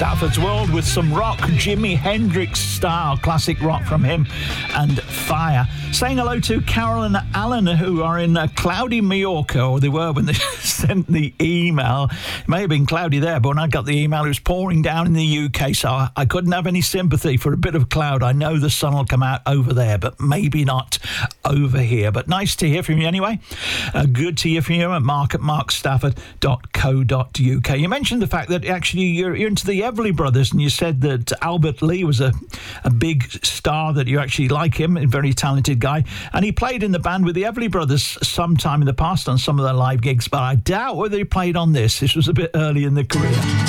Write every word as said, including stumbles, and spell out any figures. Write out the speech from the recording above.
Stafford's World with some rock, Jimi Hendrix style classic rock from him, and Fire. Saying hello to Carol and Alan, who are in uh, cloudy Mallorca, or they were when they sent the email. It may have been cloudy there, but when I got the email, it was pouring down in the U K, so I, I couldn't have any sympathy for a bit of cloud. I know the sun will come out over there, but maybe not over here. But nice to hear from you anyway. Uh, good to hear from you at mark at mark stafford dot co dot uk. You mentioned the fact that actually you're, you're into the Everly Brothers, and you said that Albert Lee was a, a big star, that you actually like him, a very talented guy, and he played in the band with the Everly Brothers sometime in the past on some of their live gigs, but I doubt whether he played on this. This was a bit early in the career.